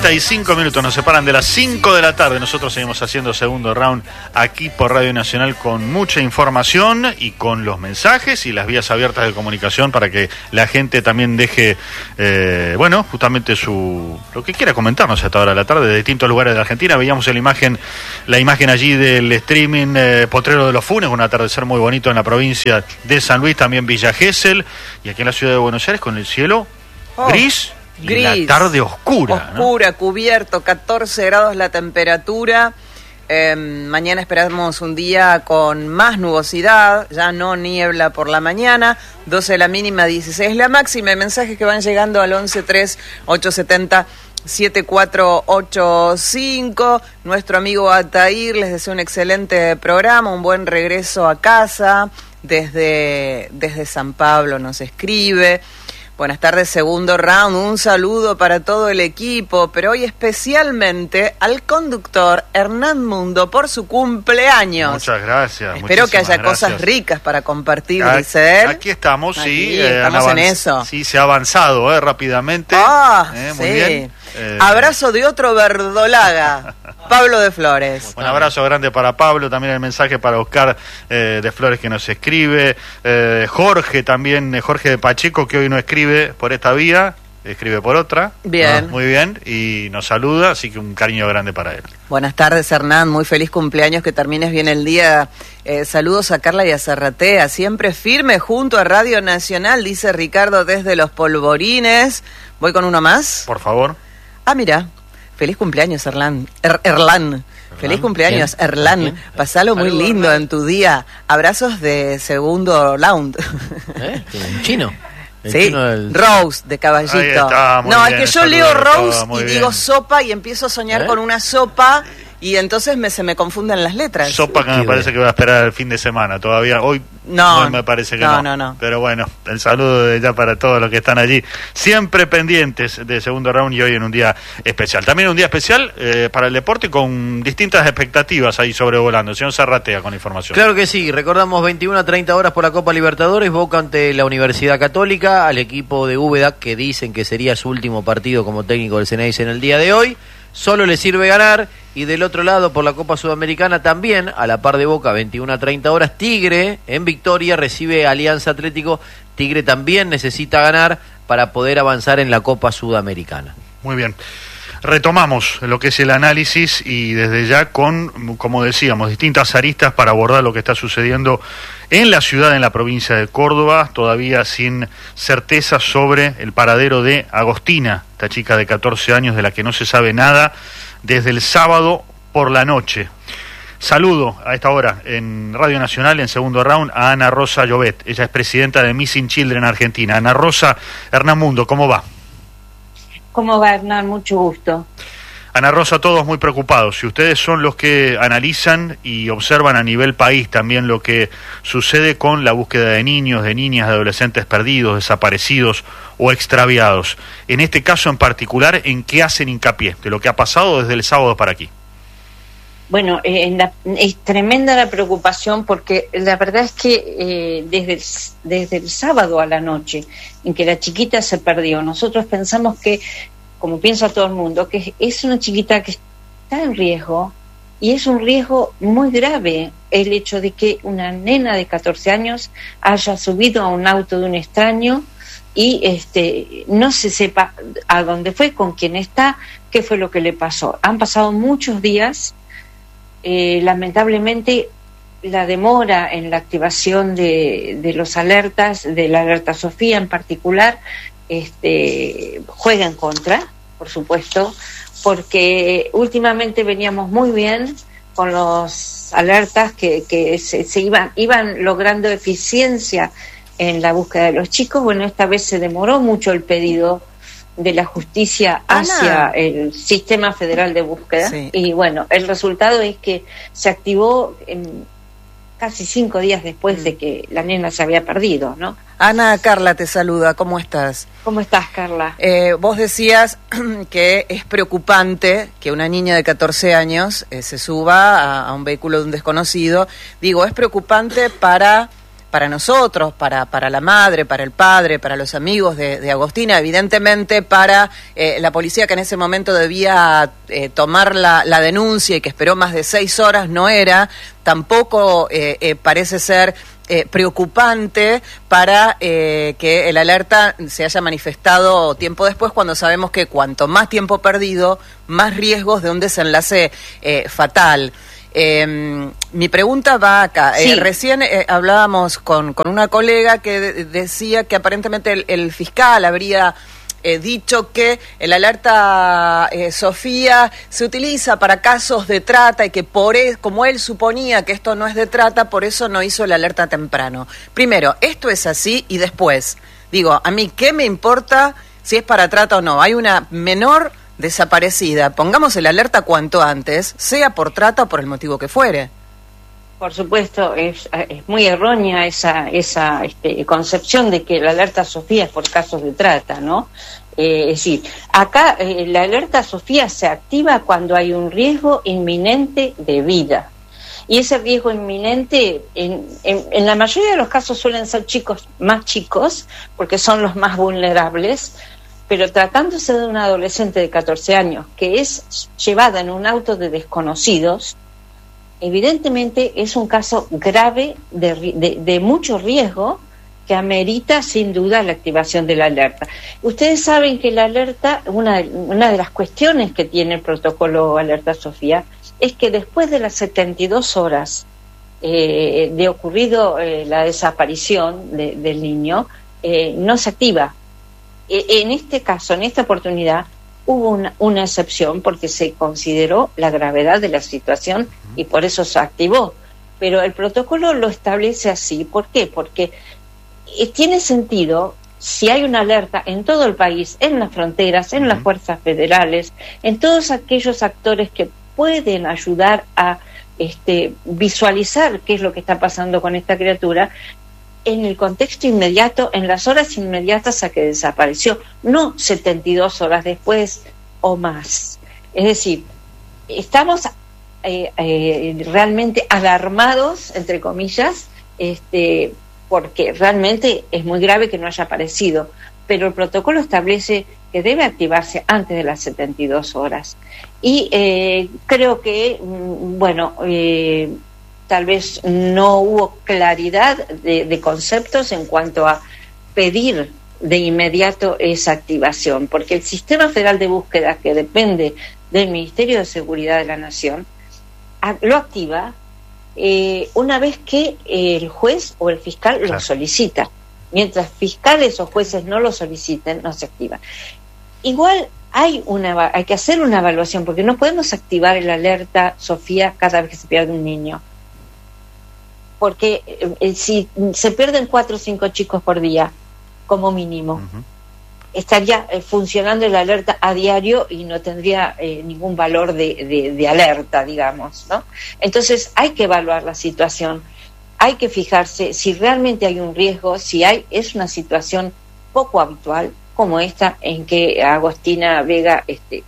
35 minutos nos separan de las 5 de la tarde. Nosotros seguimos haciendo segundo round aquí por Radio Nacional con mucha información y con los mensajes y las vías abiertas de comunicación para que la gente también deje, justamente lo que quiera comentarnos a esta hora de la tarde de distintos lugares de Argentina. Veíamos la imagen allí del streaming Potrero de los Funes, un atardecer muy bonito en la provincia de San Luis, también Villa Gesell, y aquí en la ciudad de Buenos Aires con el cielo gris. Y la tarde oscura, ¿no? Cubierto, 14 grados la temperatura. Mañana esperamos un día con más nubosidad, ya no niebla por la mañana, 12 la mínima, 16 la máxima. Mensajes que van llegando al 11-3-870-7485. Nuestro amigo Atair les desea un excelente programa, un buen regreso a casa. Desde San Pablo nos escribe. Buenas tardes, segundo round, un saludo para todo el equipo, pero hoy especialmente al conductor Hernán Mundo por su cumpleaños. Muchas gracias. Espero que haya cosas ricas para compartir, dice él. Aquí estamos, sí. Estamos en eso. Sí, se ha avanzado rápidamente. Muy bien. Abrazo de otro verdolaga, Pablo de Flores. Un abrazo grande para Pablo, también el mensaje para Oscar de Flores que nos escribe, Jorge también, Jorge de Pacheco, que hoy no escribe por esta vía, escribe por otra. Bien. Muy bien, y nos saluda, así que un cariño grande para él. Buenas tardes, Hernán, muy feliz cumpleaños, que termines bien el día. Saludos a Carla y a Zarratea, siempre firme junto a Radio Nacional, dice Ricardo desde Los Polvorines. ¿Voy con uno más? Por favor. Mira, feliz cumpleaños, Erlán. Feliz cumpleaños, Erlán. Pasalo muy lindo en tu día. Abrazos de segundo round. Un chino. Sí, Rose de Caballito. Está, no, bien, es que yo leo Rose y bien. digo sopa y empiezo a soñar con una sopa y entonces se me confunden las letras. Sopa que me parece que va a esperar el fin de semana todavía. Hoy no me parece que no. Pero bueno, el saludo de ya para todos los que están allí, siempre pendientes de segundo round y hoy en un día especial. También un día especial para el deporte con distintas expectativas ahí sobrevolando. Señor Zarratea con información. Claro que sí, recordamos 21 a 30 horas por la Copa Libertadores, Boca ante la Universidad Católica, al equipo de Úbeda que dicen que sería su último partido como técnico del Ceneice en el día de hoy. Solo le sirve ganar. Y del otro lado, por la Copa Sudamericana, también, a la par de Boca, 21 a 30 horas, Tigre, en Victoria, recibe Alianza Atlético. Tigre también necesita ganar para poder avanzar en la Copa Sudamericana. Muy bien. Retomamos lo que es el análisis y desde ya con, como decíamos, distintas aristas para abordar lo que está sucediendo en la ciudad, en la provincia de Córdoba, todavía sin certeza sobre el paradero de Agostina, esta chica de 14 años de la que no se sabe nada desde el sábado por la noche. Saludo a esta hora en Radio Nacional, en segundo round, a Ana Rosa Llobet. Ella es presidenta de Missing Children Argentina. Ana Rosa, Hernán Mundo, ¿cómo va? ¿Cómo va, Hernán? Mucho gusto. Ana Rosa, todos muy preocupados. Si ustedes son los que analizan y observan a nivel país también lo que sucede con la búsqueda de niños, de niñas, de adolescentes perdidos, desaparecidos o extraviados. En este caso en particular, ¿en qué hacen hincapié de lo que ha pasado desde el sábado para aquí? Bueno, es tremenda la preocupación porque la verdad es que desde el sábado a la noche en que la chiquita se perdió, nosotros pensamos que, como piensa todo el mundo, que es una chiquita que está en riesgo y es un riesgo muy grave el hecho de que una nena de 14 años haya subido a un auto de un extraño y no se sepa a dónde fue, con quién está, qué fue lo que le pasó. Han pasado muchos días. Lamentablemente la demora en la activación de los alertas, de la alerta Sofía en particular, juega en contra, por supuesto, porque últimamente veníamos muy bien con los alertas que se iban logrando eficiencia en la búsqueda de los chicos. Bueno, esta vez se demoró mucho el pedido de la justicia hacia el sistema federal de búsqueda, sí. Y bueno, el resultado es que se activó casi 5 días después de que la nena se había perdido, ¿no? Ana, Carla te saluda, ¿cómo estás? ¿Cómo estás, Carla? Vos decías que es preocupante que una niña de 14 años se suba a un vehículo de un desconocido. Digo, es preocupante para para nosotros, para la madre, para el padre, para los amigos de Agostina, evidentemente para la policía que en ese momento debía tomar la denuncia y que esperó más de 6 horas, no era, tampoco parece ser preocupante para que el alerta se haya manifestado tiempo después, cuando sabemos que cuanto más tiempo perdido, más riesgos de un desenlace fatal. Mi pregunta va acá. Sí. Recién hablábamos con una colega que decía que aparentemente el fiscal habría dicho que el alerta Sofía se utiliza para casos de trata y que como él suponía que esto no es de trata, por eso no hizo el alerta temprano. Primero, ¿esto es así? Y después, digo, a mí, ¿qué me importa si es para trata o no? Hay una menor desaparecida, pongamos el alerta cuanto antes, sea por trata o por el motivo que fuere. Por supuesto, es muy errónea esa concepción de que la alerta Sofía es por casos de trata, ¿no? Es decir, acá la alerta Sofía se activa cuando hay un riesgo inminente de vida. Y ese riesgo inminente, en la mayoría de los casos suelen ser más chicos, porque son los más vulnerables, pero tratándose de una adolescente de 14 años que es llevada en un auto de desconocidos, evidentemente es un caso grave de mucho riesgo que amerita sin duda la activación de la alerta. Ustedes saben que la alerta, una de las cuestiones que tiene el protocolo Alerta Sofía, es que después de las 72 horas de ocurrido la desaparición del niño, no se activa. En este caso, en esta oportunidad, hubo una excepción porque se consideró la gravedad de la situación y por eso se activó. Pero el protocolo lo establece así. ¿Por qué? Porque tiene sentido si hay una alerta en todo el país, en las fronteras, en las fuerzas federales, en todos aquellos actores que pueden ayudar a visualizar qué es lo que está pasando con esta criatura, en el contexto inmediato, en las horas inmediatas a que desapareció, no 72 horas después o más. Es decir, estamos realmente alarmados, entre comillas, porque realmente es muy grave que no haya aparecido, pero el protocolo establece que debe activarse antes de las 72 horas. Y creo que, tal vez no hubo claridad de conceptos en cuanto a pedir de inmediato esa activación, porque el Sistema Federal de Búsqueda, que depende del Ministerio de Seguridad de la Nación, lo activa una vez que el juez o el fiscal lo solicita. Mientras fiscales o jueces no lo soliciten, no se activa. Igual hay que hacer una evaluación, porque no podemos activar el alerta Sofía cada vez que se pierde un niño. Porque si se pierden 4 o 5 chicos por día, como mínimo, estaría funcionando el alerta a diario y no tendría ningún valor de alerta, digamos, ¿no? Entonces hay que evaluar la situación, hay que fijarse si realmente hay un riesgo, es una situación poco habitual como esta en que Agostina Vega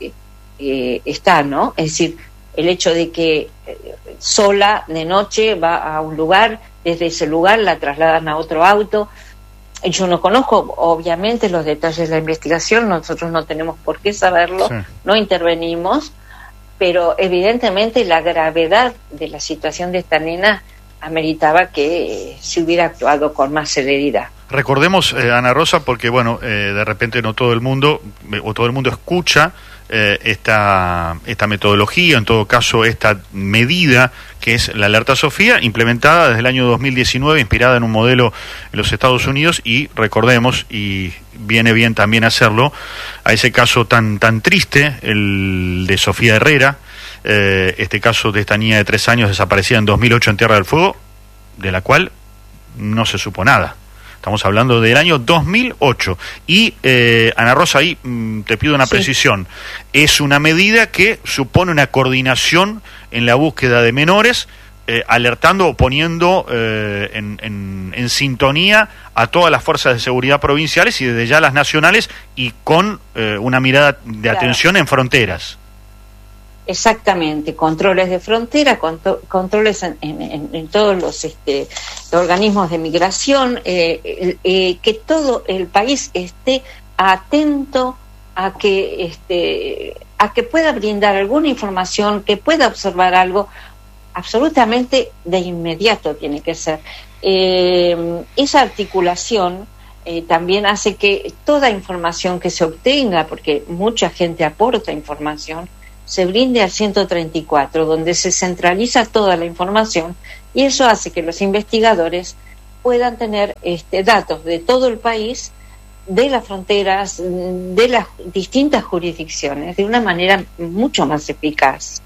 está, ¿no? Es decir, el hecho de que sola de noche va a un lugar, desde ese lugar la trasladan a otro auto. Yo no conozco obviamente los detalles de la investigación, nosotros no tenemos por qué saberlo, no intervenimos, pero evidentemente la gravedad de la situación de esta nena ameritaba que se hubiera actuado con más celeridad. Recordemos, Ana Rosa, porque de repente no todo el mundo, o todo el mundo escucha esta metodología, en todo caso esta medida que es la Alerta Sofía, implementada desde el año 2019, inspirada en un modelo en los Estados Unidos, y recordemos, y viene bien también hacerlo, a ese caso tan triste, el de Sofía Herrera, este caso de esta niña de 3 años desaparecida en 2008 en Tierra del Fuego, de la cual no se supo nada. Estamos hablando del año 2008. Y, Ana Rosa, ahí te pido una precisión. Es una medida que supone una coordinación en la búsqueda de menores, alertando o poniendo en sintonía a todas las fuerzas de seguridad provinciales y desde ya las nacionales, y con una mirada de atención en fronteras. Exactamente, controles de frontera, controles en todos los organismos de migración, que todo el país esté atento a que pueda brindar alguna información, que pueda observar algo, absolutamente de inmediato tiene que ser. Esa articulación también hace que toda información que se obtenga, porque mucha gente aporta información, se brinde al 134, donde se centraliza toda la información, y eso hace que los investigadores puedan tener datos de todo el país, de las fronteras, de las distintas jurisdicciones, de una manera mucho más eficaz.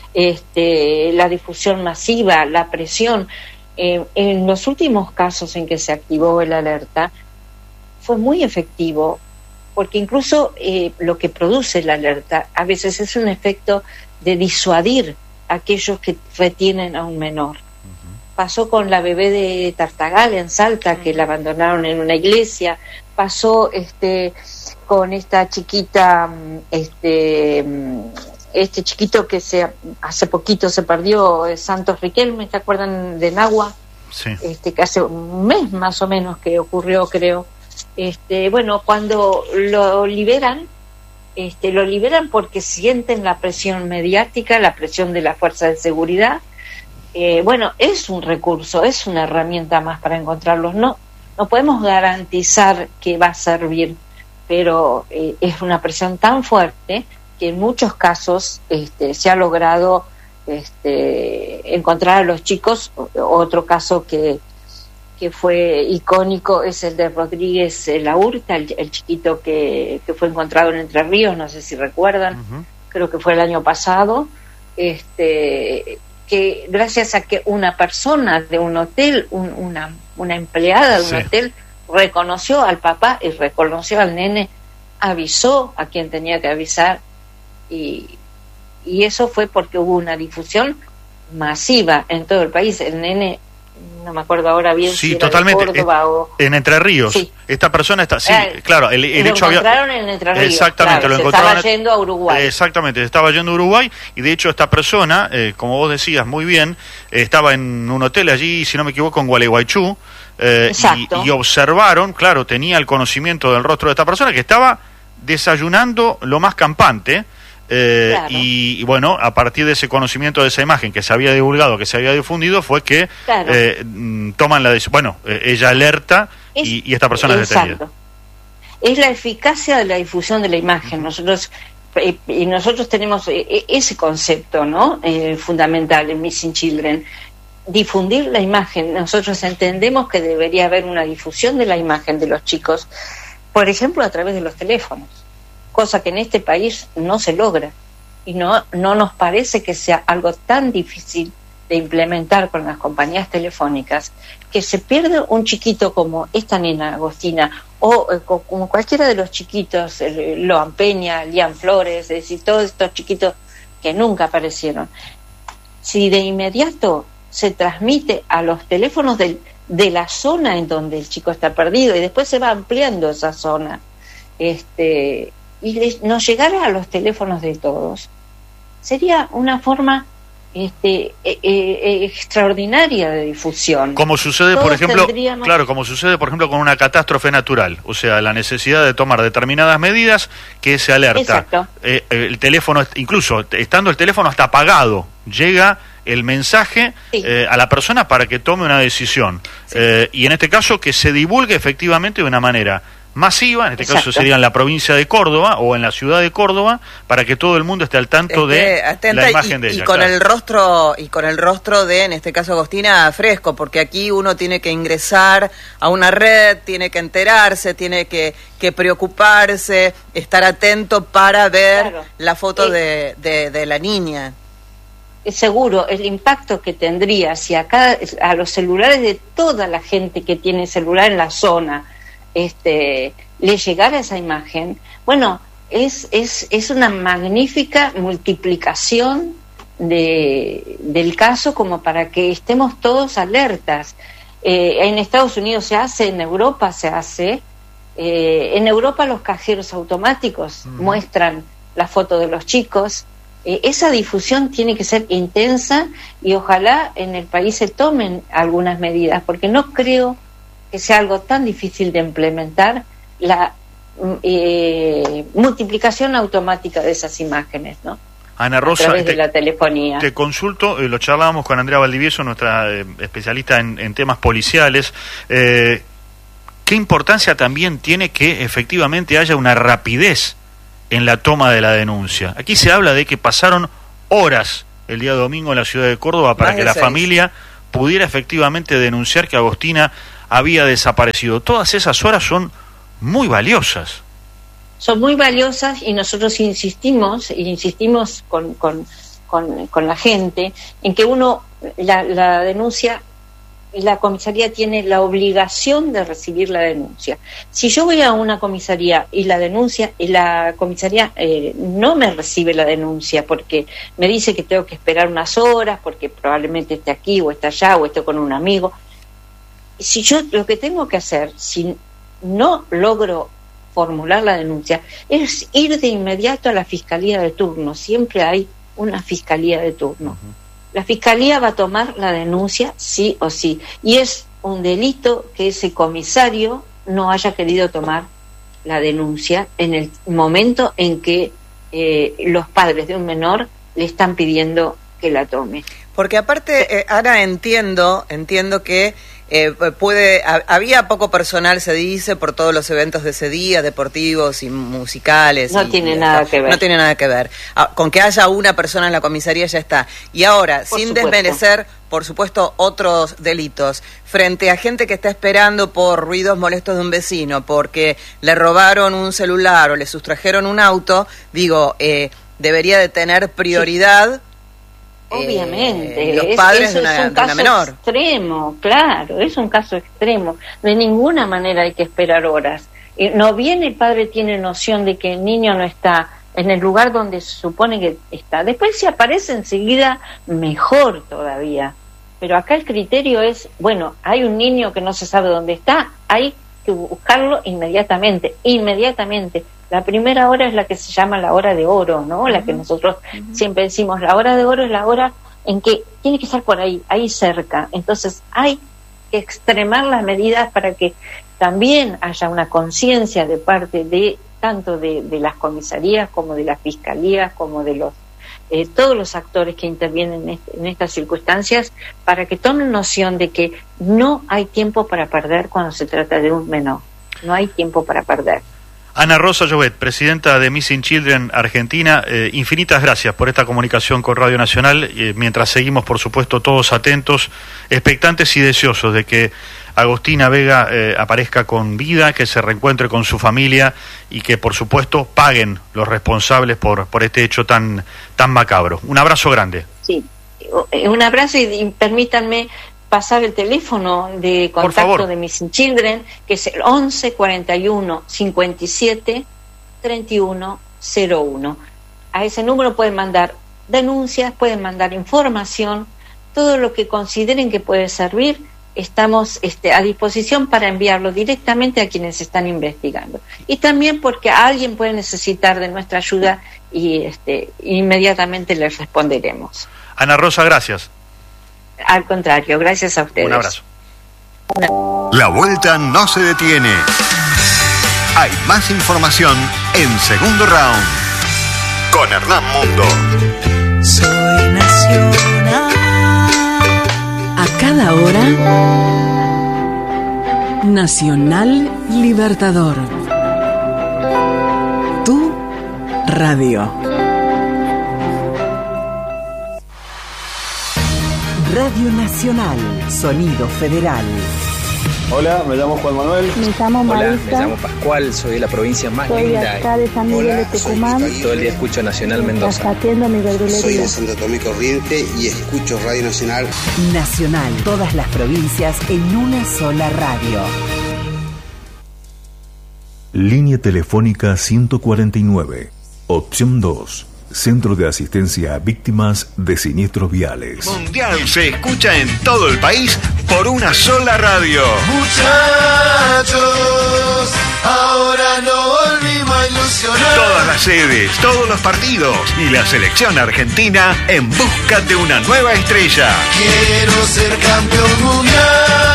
La difusión masiva, la presión, en los últimos casos en que se activó el alerta, fue muy efectivo, porque incluso lo que produce la alerta a veces es un efecto de disuadir a aquellos que retienen a un menor. Pasó con la bebé de Tartagal en Salta, que la abandonaron en una iglesia. Pasó con esta chiquita, este chiquito que hace poquito se perdió, Santos Riquelme, ¿te acuerdan de Nahua? Sí. Que hace un mes más o menos que ocurrió, creo. Bueno, cuando lo liberan porque sienten la presión mediática, la presión de la fuerza de seguridad. Bueno, es un recurso, es una herramienta más para encontrarlos. No podemos garantizar que va a servir, pero es una presión tan fuerte que en muchos casos se ha logrado encontrar a los chicos. Otro caso que fue icónico es el de Rodríguez Laurta, el chiquito que fue encontrado en Entre Ríos, no sé si recuerdan, creo que fue el año pasado, que gracias a que una persona de un hotel, una empleada de un hotel, reconoció al papá y reconoció al nene, avisó a quien tenía que avisar, y eso fue porque hubo una difusión masiva en todo el país. El nene, no me acuerdo ahora bien, sí, si era totalmente, de Córdoba o... en Entre Ríos. Sí. Esta persona está, sí, claro, el lo hecho encontraron en Entre Ríos. Exactamente, claro, lo se encontraron. Estaba yendo a Uruguay. Exactamente, se estaba yendo a Uruguay, y de hecho esta persona, como vos decías muy bien, estaba en un hotel allí, si no me equivoco, en Gualeguaychú, y observaron, claro, tenía el conocimiento del rostro de esta persona que estaba desayunando lo más campante. Claro. Y bueno, a partir de ese conocimiento de esa imagen que se había divulgado, que se había difundido, fue que toman la decisión. Bueno, ella alerta y esta persona es detenida. Es la eficacia de la difusión de la imagen. Nosotros tenemos ese concepto, ¿no? Fundamental en Missing Children. Difundir la imagen. Nosotros entendemos que debería haber una difusión de la imagen de los chicos, por ejemplo, a través de los teléfonos, cosa que en este país no se logra, y no nos parece que sea algo tan difícil de implementar con las compañías telefónicas, que se pierde un chiquito como esta nena Agostina, o como cualquiera de los chiquitos, Loan Peña, Lian Flores, es decir, todos estos chiquitos que nunca aparecieron. Si de inmediato se transmite a los teléfonos de la zona en donde el chico está perdido, y después se va ampliando esa zona, y nos llegara a los teléfonos de todos, sería una forma extraordinaria de difusión. Como sucede, por ejemplo, como sucede, por ejemplo, con una catástrofe natural, o sea, la necesidad de tomar determinadas medidas, que se alerta. El teléfono, incluso estando el teléfono hasta apagado, llega el mensaje a la persona para que tome una decisión. Y en este caso, que se divulgue efectivamente de una manera masiva, en este caso sería en la provincia de Córdoba o en la ciudad de Córdoba, para que todo el mundo esté al tanto de la imagen de ella. Y con el rostro de, en este caso Agostina, fresco, porque aquí uno tiene que ingresar a una red, tiene que enterarse, tiene que preocuparse, estar atento para ver la foto de la niña. Seguro, el impacto que tendría si a los celulares de toda la gente que tiene celular en la zona le llegara esa imagen, bueno, es una magnífica multiplicación del caso, como para que estemos todos alertas. En Estados Unidos se hace, en Europa se hace, en Europa los cajeros automáticos muestran la foto de los chicos, esa difusión tiene que ser intensa y ojalá en el país se tomen algunas medidas, porque no creo que sea algo tan difícil de implementar la multiplicación automática de esas imágenes, ¿no? Ana Rosa, a través de la telefonía. Te consulto, lo charlábamos con Andrea Valdivieso, nuestra especialista en temas policiales. ¿Qué importancia también tiene que efectivamente haya una rapidez en la toma de la denuncia? Aquí se habla de que pasaron horas el día domingo en la ciudad de Córdoba para que la familia pudiera efectivamente denunciar que Agostina había desaparecido. Todas esas horas son muy valiosas. Son muy valiosas y nosotros insistimos con la gente en que la denuncia, la comisaría tiene la obligación de recibir la denuncia. Si yo voy a una comisaría y la comisaría no me recibe la denuncia porque me dice que tengo que esperar unas horas porque probablemente esté aquí o esté allá o esté con un amigo, si yo lo que tengo que hacer, si no logro formular la denuncia, es ir de inmediato a la fiscalía de turno. Siempre hay una fiscalía de turno. La fiscalía va a tomar la denuncia sí o sí, y es un delito que ese comisario no haya querido tomar la denuncia en el momento en que los padres de un menor le están pidiendo que la tome. Porque aparte, ahora entiendo que había poco personal, se dice, por todos los eventos de ese día, deportivos y musicales. No tiene nada que ver. No tiene nada que ver. Con que haya una persona en la comisaría ya está. Y ahora, sin desmerecer, por supuesto, otros delitos, frente a gente que está esperando por ruidos molestos de un vecino, porque le robaron un celular o le sustrajeron un auto, digo, debería de tener prioridad. Sí. Obviamente, los padres de una menor. Extremo, claro, es un caso extremo. De ninguna manera hay que esperar horas. No bien el padre tiene noción de que el niño no está en el lugar donde se supone que está. Después si aparece enseguida, mejor todavía. Pero acá el criterio es, bueno, hay un niño que no se sabe dónde está, hay que buscarlo inmediatamente. La primera hora es la que se llama la hora de oro, ¿no? La que nosotros siempre decimos, la hora de oro es la hora en que tiene que estar por ahí cerca. Entonces hay que extremar las medidas para que también haya una conciencia de parte de tanto de las comisarías como de las fiscalías, como de todos los actores que intervienen en estas circunstancias, para que tomen noción de que no hay tiempo para perder cuando se trata de un menor. No hay tiempo para perder. Ana Rosa Llobet, presidenta de Missing Children Argentina, infinitas gracias por esta comunicación con Radio Nacional, mientras seguimos, por supuesto, todos atentos, expectantes y deseosos de que Agostina Vega aparezca con vida, que se reencuentre con su familia y que, por supuesto, paguen los responsables por este hecho tan macabro. Un abrazo grande. Sí, un abrazo y permítanme pasar el teléfono de contacto de Missing Children, que es el 11 41 57 31 01. A ese número pueden mandar denuncias, pueden mandar información, todo lo que consideren que puede servir. Estamos a disposición para enviarlo directamente a quienes están investigando. Y también porque alguien puede necesitar de nuestra ayuda y inmediatamente les responderemos. Ana Rosa, gracias. Al contrario, gracias a ustedes. Un abrazo. La vuelta no se detiene. Hay más información en Segundo Round con Hernán Mundo. Soy nacional. A cada hora, Nacional Libertador. Tu radio. Radio Nacional, Sonido Federal. Hola, me llamo Juan Manuel. Me llamo Marisa. Hola, me llamo Pascual, soy de la provincia más linda. Soy de acá de San Miguel de Tucumán. Todo el día escucho Nacional Mendoza. Atiendo mi verdulería. Soy de Santo Tomé Corriente y escucho Radio Nacional. Nacional, todas las provincias en una sola radio. Línea telefónica 149, opción 2. Centro de Asistencia a Víctimas de Siniestros Viales. Mundial se escucha en todo el país por una sola radio. Muchachos, ahora no volvimos a ilusionar. Todas las sedes, todos los partidos y la selección argentina en busca de una nueva estrella. Quiero ser campeón mundial.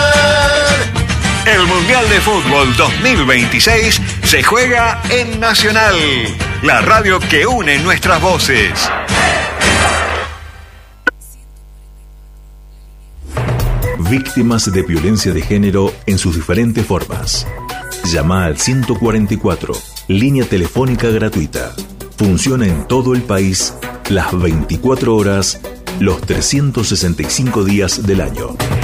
El Mundial de Fútbol 2026 se juega en Nacional, la radio que une nuestras voces. Víctimas de violencia de género en sus diferentes formas. Llama al 144, línea telefónica gratuita. Funciona en todo el país, las 24 horas, los 365 días del año.